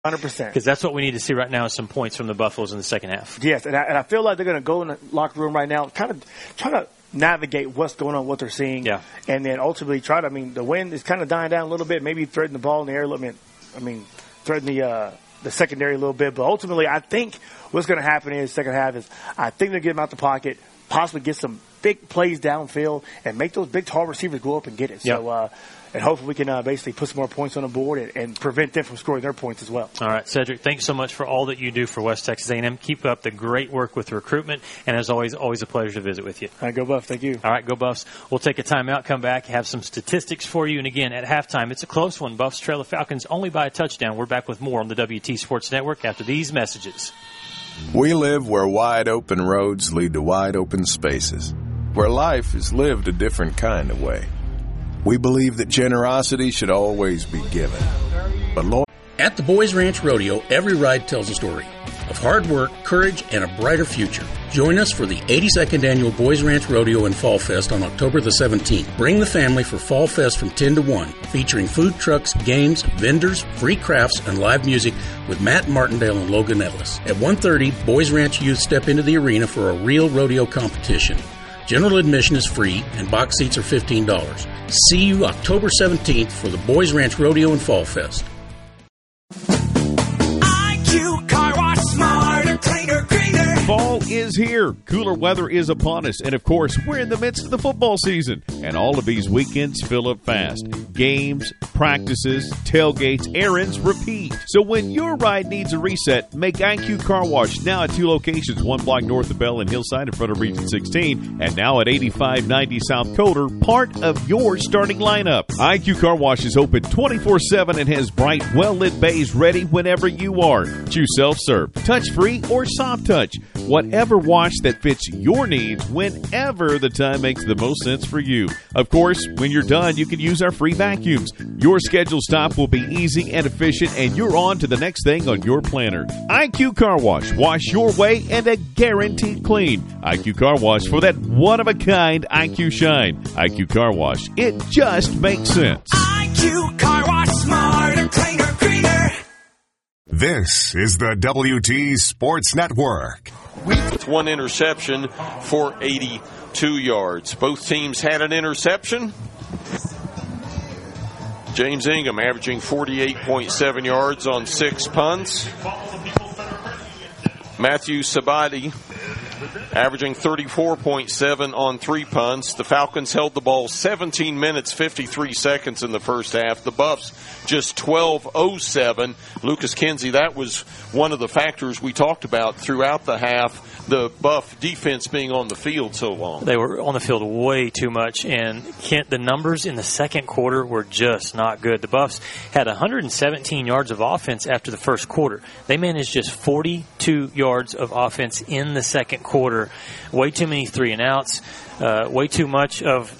100%. Because that's what we need to see right now is some points from the Buffaloes in the second half. Yes, and I feel like they're going to go in the locker room right now, kind of trying to navigate what's going on, what they're seeing, and then ultimately try to, the wind is kind of dying down a little bit, maybe threading the ball in the air a little bit, threading the secondary a little bit, but ultimately I think what's going to happen is second half is I think they'll get them out the pocket, possibly get some big plays downfield, and make those big tall receivers go up and get it. So, and hopefully we can basically put some more points on the board and prevent them from scoring their points as well. All right, Cedric, thanks so much for all that you do for West Texas A&M. Keep up the great work with recruitment, and as always a pleasure to visit with you. All right, go Buffs. Thank you. All right, go Buffs. We'll take a timeout, come back, have some statistics for you, and again, at halftime, it's a close one. Buffs trail the Falcons only by a touchdown. We're back with more on the WT Sports Network after these messages. We live where wide open roads lead to wide open spaces, where life is lived a different kind of way. We believe that generosity should always be given. But at the Boys Ranch Rodeo, every ride tells a story of hard work, courage, and a brighter future. Join us for the 82nd Annual Boys Ranch Rodeo and Fall Fest on October the 17th. Bring the family for Fall Fest from 10 to 1, featuring food trucks, games, vendors, free crafts, and live music with Matt Martindale and Logan Ellis. At 1:30, Boys Ranch youth step into the arena for a real rodeo competition. General admission is free, and box seats are $15. See you October 17th for the Boys Ranch Rodeo and Fall Fest. IQ Car Wash, smarter, cleaner, greener. Fall is here. Cooler weather is upon us. And, of course, we're in the midst of the football season. And all of these weekends fill up fast. Games, practices, tailgates, errands, repeat. So when your ride needs a reset, make IQ Car Wash now at 2 locations, 1 block north of Bell and Hillside in front of Region 16, and now at 8590 South Coder, part of your starting lineup. IQ Car Wash is open 24/7 and has bright, well-lit bays ready whenever you are. Choose self-serve, touch-free, or soft touch. Whatever wash that fits your needs whenever the time makes the most sense for you. Of course, when you're done, you can use our free vacuums. Your scheduled stop will be easy and efficient, and you're on to the next thing on your planner. IQ Car Wash. Wash your way and a guaranteed clean. IQ Car Wash for that one-of-a-kind IQ shine. IQ Car Wash. It just makes sense. IQ Car Wash, smarter, cleaner, greener. This is the WT Sports Network. With one interception for 82 yards. Both teams had an interception. James Ingham averaging 48.7 yards on 6 punts. Matthew Sabati averaging 34.7 on 3 punts. The Falcons held the ball 17 minutes, 53 seconds in the first half. The Buffs just 12:07. Lucas Kinsey, that was one of the factors we talked about throughout the half, the Buff defense being on the field so long. They were on the field way too much, and the numbers in the second quarter were just not good. The Buffs had 117 yards of offense after the first quarter. They managed just 42 yards of offense in the second quarter. Way too many 3-and-outs, way too much of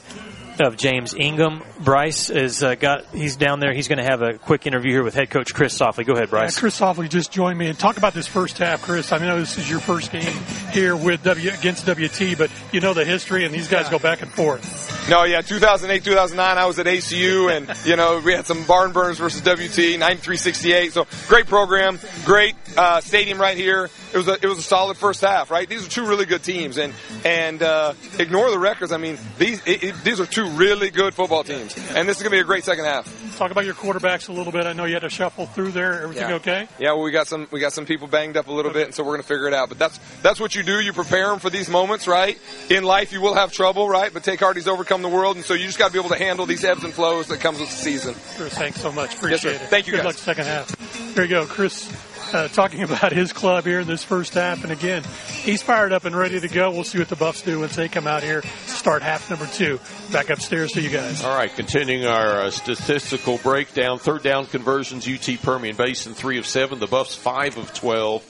James Ingham. Bryce he's down there. He's going to have a quick interview here with head coach Chris Softly. Go ahead, Bryce. Chris Softly just joined me, and talk about this first half, Chris. I know this is your first game here with against WT, but you know the history, and these guys go back and forth. No, 2008, 2009, I was at ACU, and, we had some barn burners versus WT, 93-68. So great program, great stadium right here. It was a solid first half, right? These are two really good teams, and ignore the records. I mean, these are two really good football teams, and this is going to be a great second half. Talk about your quarterbacks a little bit. I know you had to shuffle through there. Everything okay? Yeah, well, we got some people banged up a little bit, and so we're going to figure it out. But that's what you do. You prepare them for these moments, right? In life, you will have trouble, right? But take heart, he's overcome the world, and so you just got to be able to handle these ebbs and flows that comes with the season. Chris, thanks so much. Appreciate it. Thank you, guys. Good luck second half. There you go, Chris. Talking about his club here in this first half. And again, he's fired up and ready to go. We'll see what the Buffs do once they come out here to start half number 2. Back upstairs to you guys. All right, continuing our statistical breakdown. Third down conversions, UT Permian Basin 3 of 7. The Buffs 5 of 12.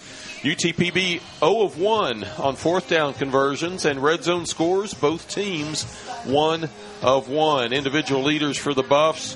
UTPB 0 of 1 on fourth down conversions, and red zone scores, both teams 1 of 1. Individual leaders for the Buffs.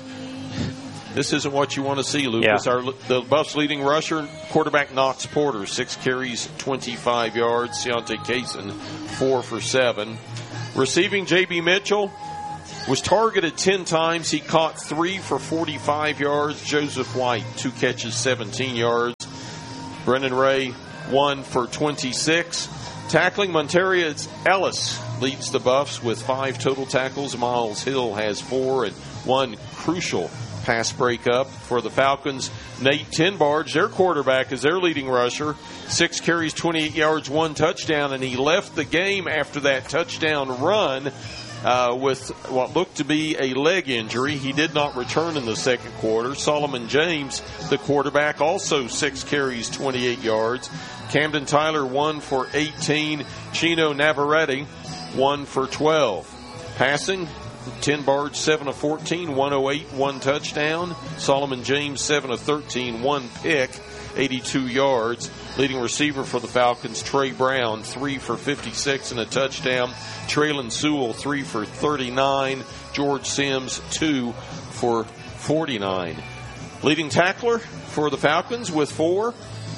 This isn't what you want to see, Lucas. Yeah. The Buffs' leading rusher, quarterback Knox Porter, 6 carries, 25 yards. Deontay Kaysen, 4 for 7. Receiving, J.B. Mitchell, was targeted 10 times. He caught 3 for 45 yards. Joseph White, 2 catches, 17 yards. Brennan Ray, 1 for 26. Tackling, Montarius Ellis leads the Buffs with 5 total tackles. Miles Hill has 4 and 1 crucial pass breakup. For the Falcons, Nate Tinbarge, their quarterback, is their leading rusher. 6 carries, 28 yards, 1 touchdown, and he left the game after that touchdown run with what looked to be a leg injury. He did not return in the second quarter. Solomon James, the quarterback, also 6 carries, 28 yards. Camden Tyler, 1 for 18. Chino Navarrete, 1 for 12. Passing, Tinbarge, 7 of 14, 108, 1 touchdown. Solomon James, 7 of 13, 1 pick, 82 yards. Leading receiver for the Falcons, Trey Brown, 3 for 56 and a touchdown. Traylon Sewell, 3 for 39. George Sims, 2 for 49. Leading tackler for the Falcons with 4,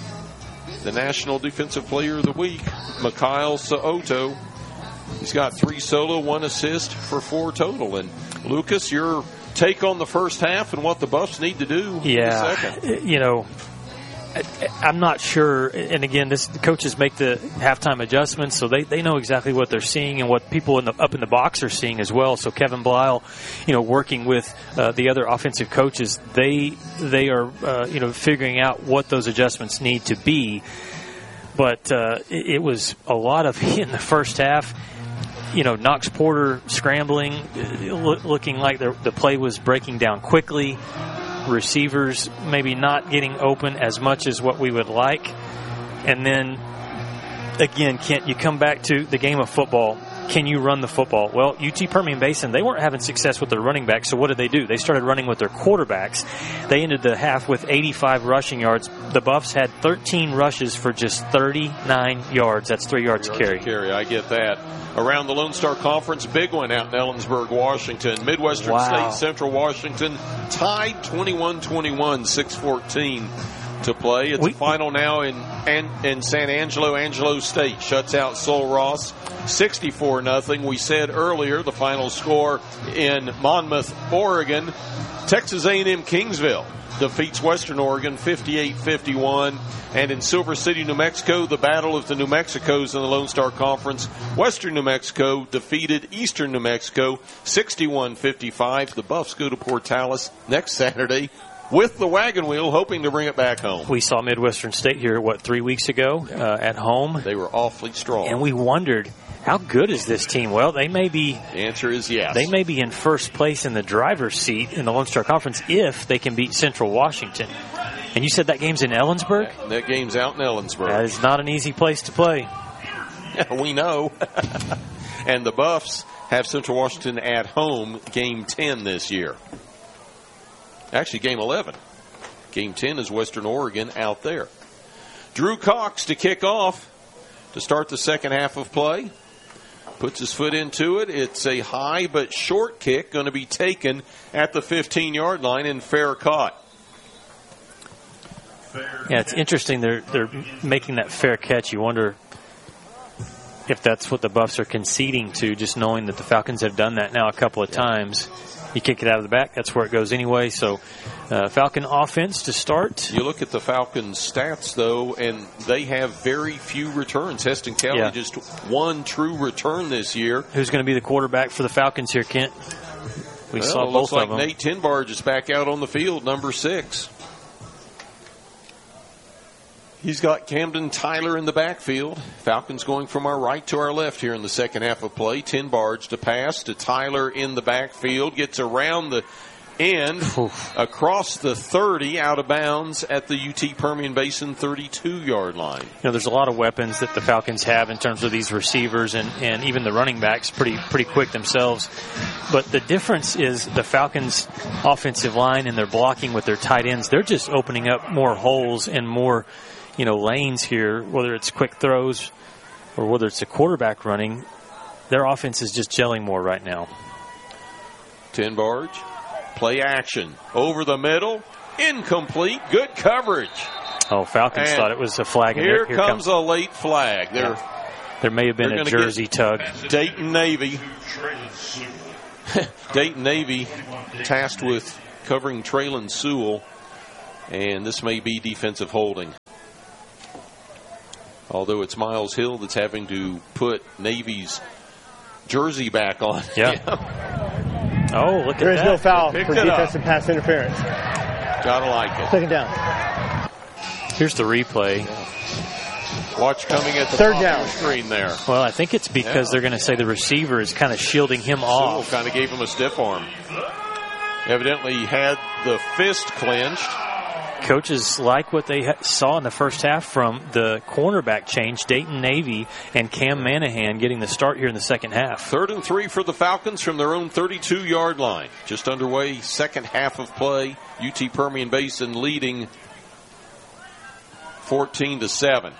the National Defensive Player of the Week, Mikhail So'oto. He's got 3 solo, 1 assist for 4 total. And Lucas, your take on the first half and what the Buffs need to do in the second? You know, I'm not sure. And again, the coaches make the halftime adjustments, so they know exactly what they're seeing and what people up in the box are seeing as well. So Kevin Blyle, working with the other offensive coaches, they are figuring out what those adjustments need to be. But it was a lot of in the first half. Knox Porter scrambling, looking like the play was breaking down quickly. Receivers maybe not getting open as much as what we would like. And then, again, Kent, you come back to the game of football. Can you run the football? Well, UT Permian Basin, they weren't having success with their running backs, so what did they do? They started running with their quarterbacks. They ended the half with 85 rushing yards. The Buffs had 13 rushes for just 39 yards. That's 3 yards a carry. I get that. Around the Lone Star Conference, big one out in Ellensburg, Washington. Midwestern State, Central Washington, tied 21-21, 6:14 to play. It's a final now in San Angelo State. Shuts out Sul Ross, 64-0. We said earlier the final score in Monmouth, Oregon. Texas A&M Kingsville defeats Western Oregon 58-51. And in Silver City, New Mexico, the battle of the New Mexicos in the Lone Star Conference. Western New Mexico defeated Eastern New Mexico 61-55. The Buffs go to Portales next Saturday with the wagon wheel, hoping to bring it back home. We saw Midwestern State here, 3 weeks ago at home. They were awfully strong. And we wondered, how good is this team? Well, they may be. The answer is yes. They may be in first place in the driver's seat in the Lone Star Conference if they can beat Central Washington. And you said that game's in Ellensburg? That game's out in Ellensburg. That is not an easy place to play. Yeah, we know. And the Buffs have Central Washington at home, game 10 this year. Actually, game 11. Game 10 is Western Oregon out there. Drew Cox to kick off to start the second half of play. Puts his foot into it. It's a high but short kick, going to be taken at the 15-yard line and fair caught. Yeah, it's interesting. They're making that fair catch. You wonder if that's what the Buffs are conceding to, just knowing that the Falcons have done that now a couple of times. You kick it out of the back, that's where it goes anyway. So Falcon offense to start. You look at the Falcons' stats, though, and they have very few returns. Heston County just 1 true return this year. Who's going to be the quarterback for the Falcons here, Kent? We saw both looks like of them. Nate Tinbarge is back out on the field, number 6. He's got Camden Tyler in the backfield. Falcons going from our right to our left here in the second half of play. Tinbarge to pass to Tyler in the backfield. Gets around the end, across the 30, out of bounds at the UT Permian Basin 32-yard line. There's a lot of weapons that the Falcons have in terms of these receivers and even the running backs pretty quick themselves. But the difference is the Falcons' offensive line and their blocking with their tight ends, they're just opening up more holes and more lanes here, whether it's quick throws or whether it's a quarterback running. Their offense is just gelling more right now. Tinbarge, play action, over the middle, incomplete, good coverage. Oh, Falcons thought it was a flag. Here comes a late flag. There may have been a jersey tug. Dayton Navy Dayton Navy tasked with covering Traylon Sewell, and this may be defensive holding. Although it's Miles Hill that's having to put Navy's jersey back on. Yeah. Oh, look at that. There is no foul Picked for it defensive pass interference. Gotta like it. Second down. Here's the replay. Watch coming at the Third top down. of the screen there. Well, I think it's because they're going to say the receiver is kind of shielding him off. Sewell kind of gave him a stiff arm. Evidently he had the fist clenched. Coaches like what they saw in the first half from the cornerback change, Dayton Navy and Cam Manahan getting the start here in the second half. 3rd and 3 for the Falcons from their own 32-yard line. Just underway, second half of play. UT Permian Basin leading 14-7.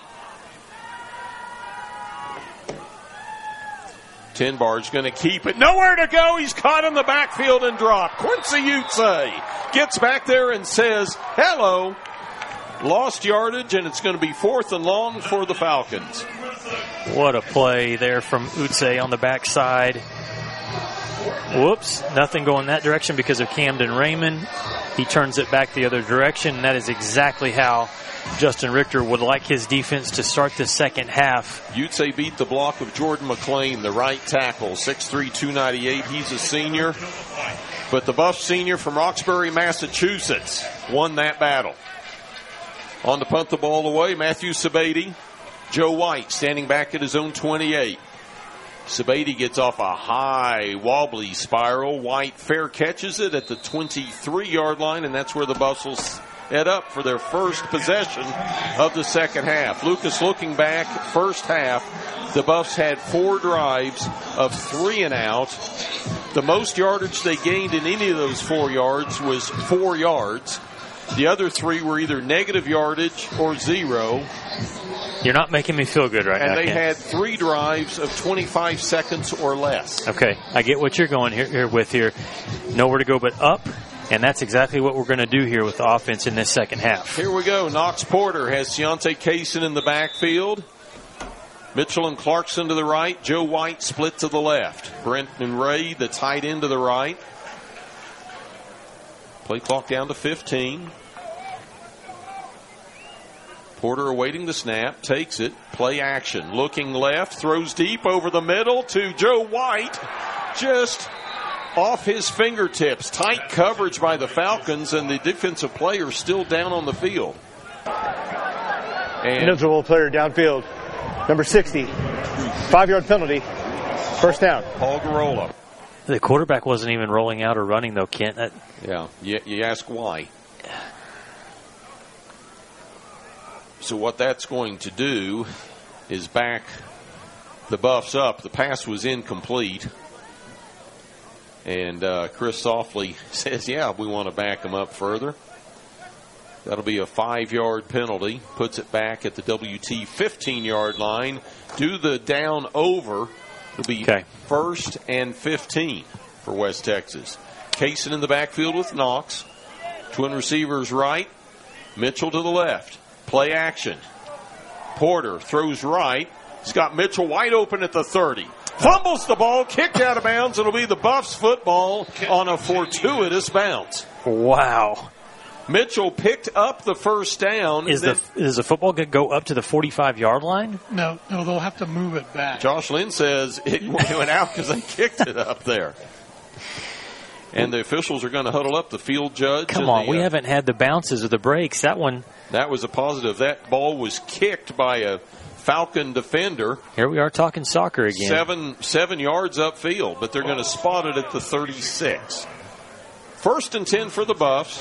10-bar's going to keep it. Nowhere to go. He's caught in the backfield and dropped. Quincy Utze gets back there and says, hello. Lost yardage, and it's going to be 4th and long for the Falcons. What a play there from Utze on the backside. Whoops, nothing going that direction because of Camden Raymond. He turns it back the other direction, and that is exactly how Justin Richter would like his defense to start the second half. Utze beat the block of Jordan McLean, the right tackle, 6'3", 298. He's a senior. But the Buff senior from Roxbury, Massachusetts, won that battle. On to punt the ball away, Matthew Sabady. Joe White standing back at his own 28. Sabady gets off a high, wobbly spiral. White fair catches it at the 23-yard line, and that's where the Buffs will head up for their first possession of the second half. Lucas looking back, first half, the Buffs had 4 drives of 3 and out. The most yardage they gained in any of those 4 yards was 4 yards. The other 3 were either negative yardage or 0. You're not making me feel good right now. And they had 3 drives of 25 seconds or less. Okay, I get what you're going here with here. Nowhere to go but up, and that's exactly what we're going to do here with the offense in this second half. Here we go. Knox Porter has Deontay Kaysen in the backfield. Mitchell and Clarkson to the right. Joe White split to the left. Brenton Ray, the tight end, to the right. Play clock down to 15. Porter awaiting the snap, takes it, play action, looking left, throws deep over the middle to Joe White, just off his fingertips. Tight coverage by the Falcons, and the defensive player still down on the field. And Eligible player downfield, number 60, 5-yard penalty, first down. Paul Garola. The quarterback wasn't even rolling out or running, though, Kent. Yeah, you ask why. So what that's going to do is back the Buffs up. The pass was incomplete. And Chris Softly says, yeah, we want to back them up further. That'll be a 5-yard penalty. Puts it back at the WT 15-yard line. Do the down over. It'll be 1st and 15 for West Texas. Kaysen in the backfield with Knox. Twin receivers right. Mitchell to the left. Play action. Porter throws right. He's got Mitchell wide open at the 30. Fumbles the ball, kicked out of bounds. It'll be the Buffs football on a fortuitous bounce. Wow. Mitchell picked up the first down. Is the football going to go up to the 45-yard line? No, they'll have to move it back. Josh Lynn says it went out because they kicked it up there. And the officials are going to huddle up, the field judge. Come on, we haven't had the bounces or the breaks. That was a positive. That ball was kicked by a Falcon defender. Here we are talking soccer again. 7 yards upfield, but they're going to spot it at the 36. 1st and 10 for the Buffs.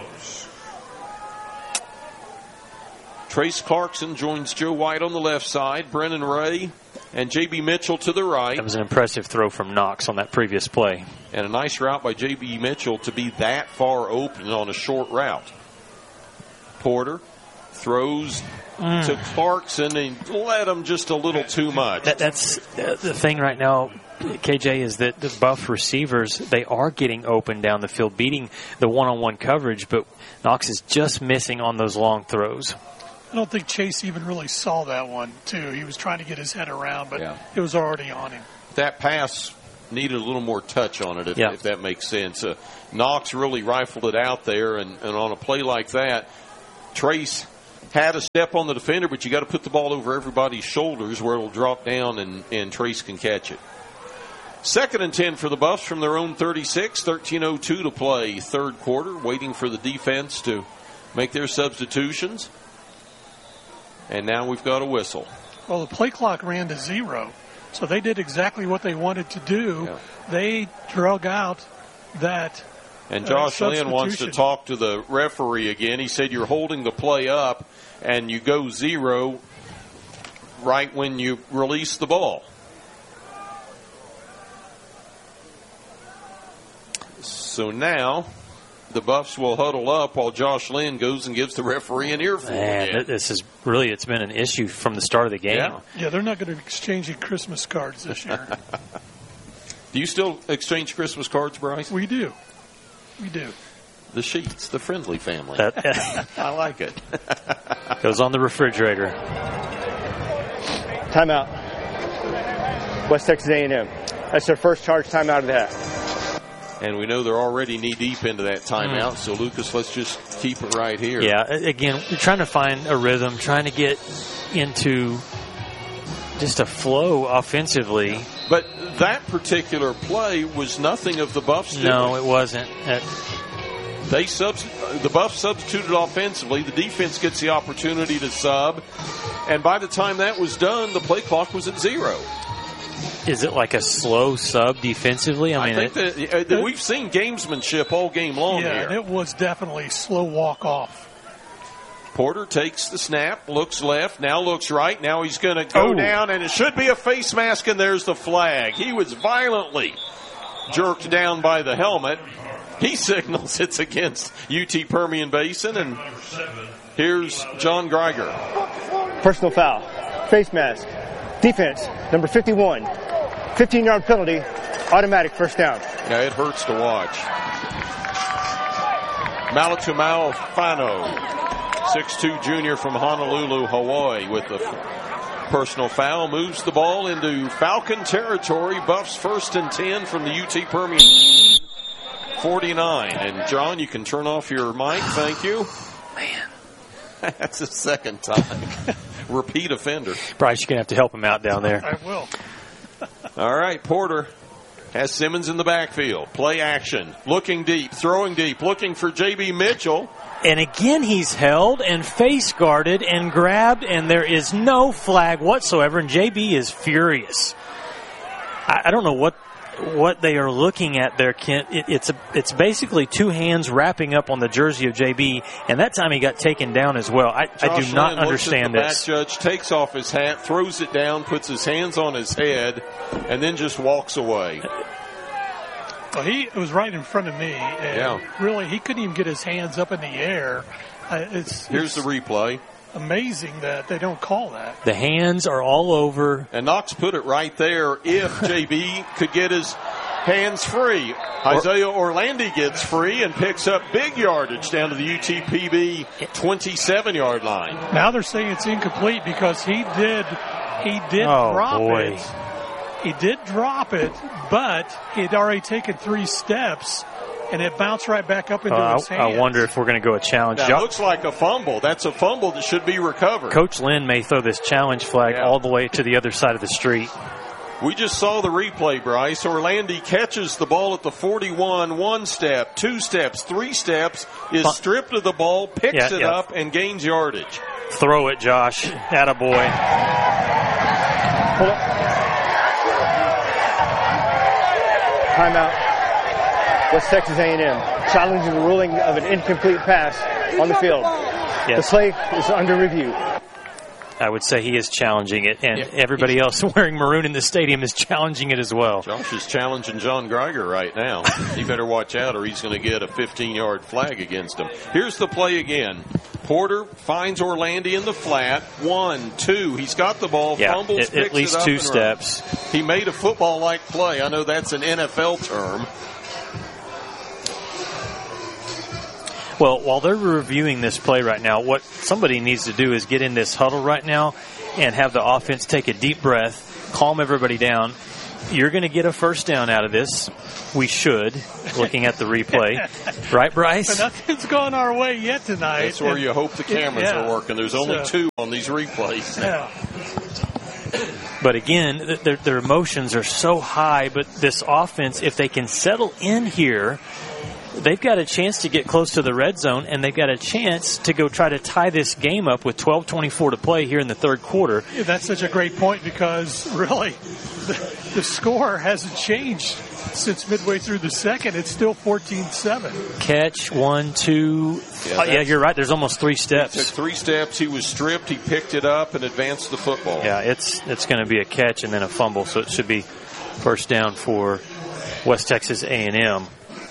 Trace Clarkson joins Joe White on the left side. Brennan Ray and J.B. Mitchell to the right. That was an impressive throw from Knox on that previous play. And a nice route by J.B. Mitchell to be that far open on a short route. Porter throws to Clarkson and led him just a little too much. That's the thing right now, KJ, is that the Buff receivers, they are getting open down the field, beating the one-on-one coverage, but Knox is just missing on those long throws. I don't think Chase even really saw that one, too. He was trying to get his head around, but it was already on him. That pass needed a little more touch on it, if that makes sense. Knox really rifled it out there, and on a play like that, Trace had a step on the defender, but you got to put the ball over everybody's shoulders where it'll drop down and Trace can catch it. 2nd and 10 for the Buffs from their own 36, 13:02 to play, third quarter, waiting for the defense to make their substitutions. And now we've got a whistle. Well, the play clock ran to 0, so they did exactly what they wanted to do. Yeah. They drug out that. And Josh Lynn wants to talk to the referee again. He said you're holding the play up and you go 0 right when you release the ball. So now the Buffs will huddle up while Josh Lynn goes and gives the referee an earful. Man, this is really, it's been an issue from the start of the game. Yeah, they're not going to be exchanging Christmas cards this year. Do you still exchange Christmas cards, Bryce? We do. We do. The Sheets, the friendly family. I like it. Goes on the refrigerator. Timeout. West Texas A&M. That's their first charge timeout of the half. And we know they're already knee-deep into that timeout, so, Lucas, let's just keep it right here. Yeah, again, we're trying to find a rhythm, trying to get into just a flow offensively. But that particular play was nothing of the Buffs doing. No, it wasn't. The Buffs substituted offensively. The defense gets the opportunity to sub. And by the time that was done, the play clock was at 0. Is it like a slow sub defensively? I think that we've seen gamesmanship all game long here. Yeah, it was definitely slow walk-off. Porter takes the snap, looks left, now looks right. Now he's going to go down, and it should be a face mask, and there's the flag. He was violently jerked down by the helmet. He signals it's against UT Permian Basin, and here's John Greiger. Personal foul, face mask, defense, number 51, 15-yard penalty, automatic first down. Yeah, it hurts to watch. Malatumau Fano, 6'2" junior from Honolulu, Hawaii, with the personal foul, moves the ball into Falcon territory. Buffs 1st and 10 from the UT Permian 49. And John, you can turn off your mic. Thank you. Man, that's the second time. Repeat offender. Bryce, you're going to have to help him out down there. I will. All right, Porter has Simmons in the backfield. Play action. Looking deep, throwing deep, looking for J.B. Mitchell. And again, he's held and face guarded and grabbed, and there is no flag whatsoever, and J.B. is furious. I don't know what they are looking at there, Kent. It's basically two hands wrapping up on the jersey of J.B., and that time he got taken down as well. I do not understand this. The back judge takes off his hat, throws it down, puts his hands on his head, and then just walks away. Well, he was right in front of me, and really he couldn't even get his hands up in the air. Here's the replay. Amazing that they don't call that. The hands are all over. And Knox put it right there. If JB could get his hands free, Isaiah Orlandi gets free and picks up big yardage down to the UTPB 27-yard line. Now they're saying it's incomplete because he did drop it. He did drop it, but he had already taken 3 steps. And it bounced right back up into his hands. I wonder if we're going to go a challenge. That looks like a fumble. That's a fumble that should be recovered. Coach Lynn may throw this challenge flag all the way to the other side of the street. We just saw the replay, Bryce. Orlandi catches the ball at the 41, 1 step, 2 steps, 3 steps, is stripped of the ball, picks it up, and gains yardage. Throw it, Josh. Attaboy. Hold up. Timeout. West Texas A&M challenging the ruling of an incomplete pass on the field. Yes. The play is under review. I would say he is challenging it, and everybody else wearing maroon in the stadium is challenging it as well. Josh is challenging John Greiger right now. He better watch out or he's going to get a 15-yard flag against him. Here's the play again. Porter finds Orlandi in the flat. 1, 2. He's got the ball, fumbles, at least it up 2 steps. Runs. He made a football-like play. I know that's an NFL term. Well, while they're reviewing this play right now, what somebody needs to do is get in this huddle right now and have the offense take a deep breath, calm everybody down, you're going to get a first down out of this. We should, looking at the replay. Right, Bryce? But nothing's gone our way yet tonight. That's where you hope the cameras are working. There's only 2 on these replays. Yeah. But again, their emotions are so high. But this offense, if they can settle in here, they've got a chance to get close to the red zone, and they've got a chance to go try to tie this game up with 12:24 to play here in the third quarter. Yeah, that's such a great point because, really, the score hasn't changed since midway through the second. It's still 14-7. Catch, 1, 2. Yeah, you're right. There's almost 3 steps. He took 3 steps. He was stripped. He picked it up and advanced the football. Yeah, it's going to be a catch and then a fumble, so it should be first down for West Texas A&M.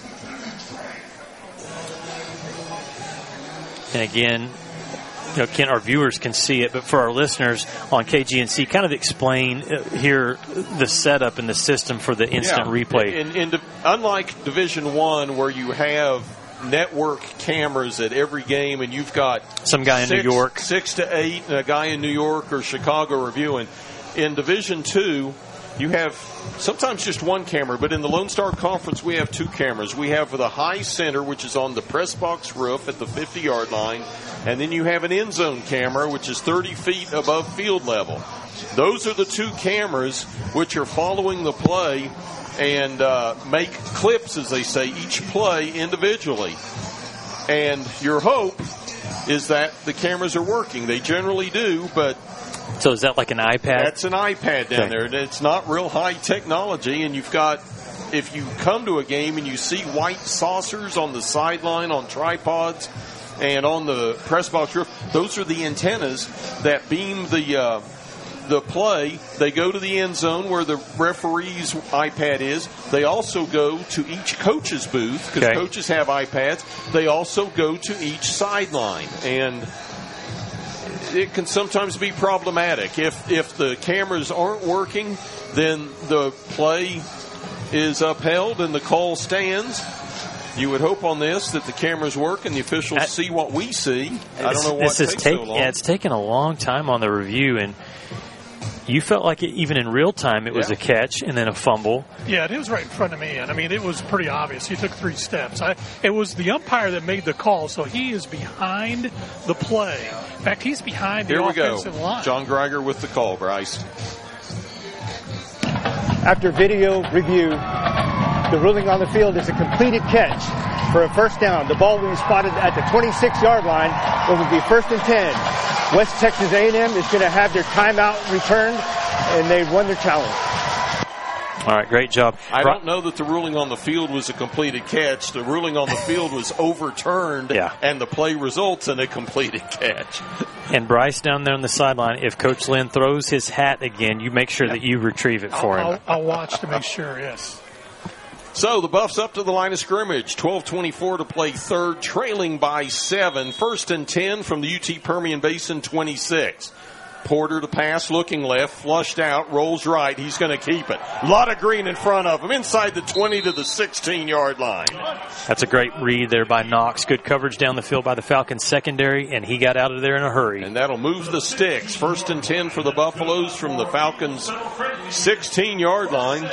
And again, Kent, our viewers can see it, but for our listeners on KGNC, kind of explain here the setup and the system for the instant replay. Unlike Division I, where you have network cameras at every game, and you've got some guy in New York, 6 to 8, and a guy in New York or Chicago reviewing. In Division II, you have sometimes just 1 camera, but in the Lone Star Conference, we have 2 cameras. We have the high center, which is on the press box roof at the 50-yard line, and then you have an end zone camera, which is 30 feet above field level. Those are the 2 cameras which are following the play and make clips, as they say, each play individually. And your hope is that the cameras are working. They generally do, but... So is that like an iPad? That's an iPad down there. It's not real high technology, and you've got, if you come to a game and you see white saucers on the sideline on tripods and on the press box roof, those are the antennas that beam the play. They go to the end zone where the referee's iPad is. They also go to each coach's booth because coaches have iPads. They also go to each sideline, and it can sometimes be problematic. If the cameras aren't working, then the play is upheld and the call stands. You would hope on this that the cameras work and the officials see what we see. I don't know what takes so long. Yeah, it's taken a long time on the review, and you felt like even in real time it was a catch and then a fumble. Yeah, it was right in front of me, and I mean, it was pretty obvious. He took 3 steps. It was the umpire that made the call, so he is behind the play. In fact, he's behind the offensive line. John Greiger with the call, Bryce. After video review, the ruling on the field is a completed catch for a first down. The ball will be spotted at the 26-yard line. It will be 1st and 10. West Texas A&M is going to have their timeout returned, and they've won their challenge. All right, great job. I don't know that the ruling on the field was a completed catch. The ruling on the field was overturned, and the play results in a completed catch. And Bryce down there on the sideline, if Coach Lynn throws his hat again, you make sure that you retrieve it for him. I'll watch to make sure, yes. So the Buffs up to the line of scrimmage. 12:24 to play third, trailing by 7. 1st and 10 from the UT Permian Basin 26. Porter to pass, looking left, flushed out, rolls right. He's going to keep it. A lot of green in front of him, inside the 20 to the 16-yard line. That's a great read there by Knox. Good coverage down the field by the Falcons secondary, and he got out of there in a hurry. And that'll move the sticks. 1st and 10 for the Buffaloes from the Falcons' 16-yard line.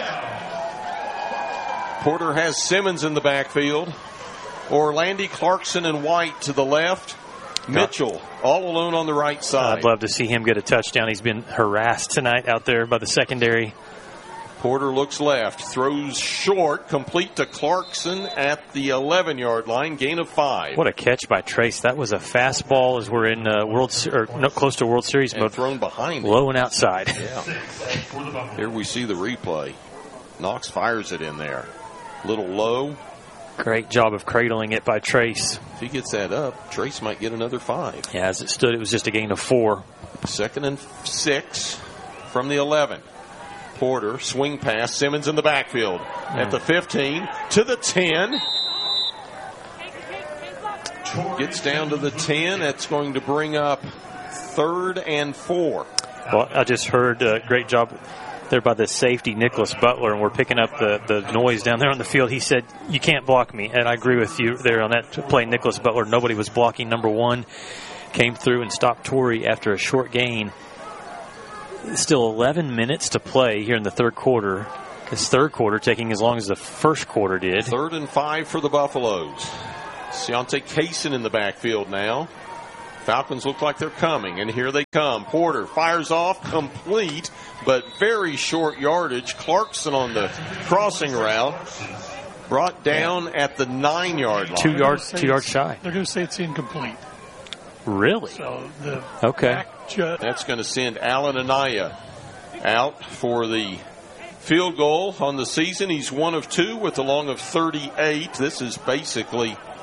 Porter has Simmons in the backfield. Orlandi, Clarkson, and White to the left. Mitchell all alone on the right side. I'd love to see him get a touchdown. He's been harassed tonight out there by the secondary. Porter looks left, throws short, complete to Clarkson at the 11-yard line, gain of 5. What a catch by Trace. That was a fastball as we're in close to World Series mode. Thrown behind low and outside. Yeah. Here we see the replay. Knox fires it in there. Little low. Great job of cradling it by Trace. If he gets that up, Trace might get another 5. Yeah, as it stood, it was just a gain of 4. 2nd and 6 from the 11. Porter, swing pass, Simmons in the backfield. At the 15, to the 10. Gets down to the 10. That's going to bring up 3rd and 4. Well, I just heard great job there by the safety, Nicholas Butler, and we're picking up the noise down there on the field. He said, you can't block me, and I agree with you there on that play. Nicholas Butler, nobody was blocking. Number 1 came through and stopped Torrey after a short gain. Still 11 minutes to play here in the third quarter. This third quarter taking as long as the first quarter did. 3rd and 5 for the Buffaloes. Deontay Cason in the backfield now. Falcons look like they're coming, and here they come. Porter fires off, complete, but very short yardage. Clarkson on the crossing route, brought down at the 9-yard line. 2 yards shy. They're going to say it's incomplete. Really? So the okay. That's going to send Alan Anaya out for the field goal on the season. He's 1 of 2 with a long of 38. This is basically